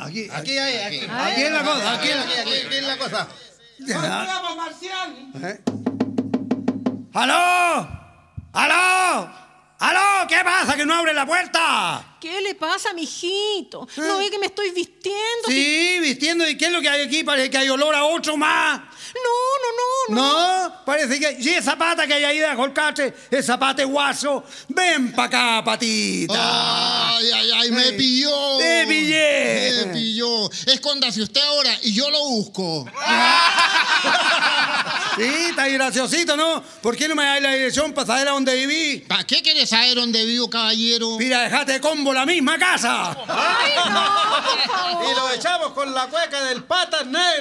Aquí hay. Aquí es la cosa, Aquí es la cosa. ¡Vamos, Marcial! ¡Aló! ¡Aló! ¡Aló! ¿Qué pasa? ¿Que no abre la puerta? ¿Qué le pasa, mijito? ¿No ve que me estoy vistiendo? Sí, vistiendo. ¿Y qué es lo que hay aquí? Parece que hay olor a otro más. No. No, parece que... Y esa pata que hay ahí de colcate, esa pata de guaso. Ven pa' acá, patita. Ay, me pilló. Te pillé. Me pilló. Escóndase usted ahora y yo lo busco. Sí, está ahí graciosito, ¿no? ¿Por qué no me dais la dirección para saber a dónde viví? ¿Para qué quieres saber dónde vivo, caballero? Mira, dejate de combo la misma casa. ¡Ay, no, por favor! Y lo echamos con la cueca del Patas Negras.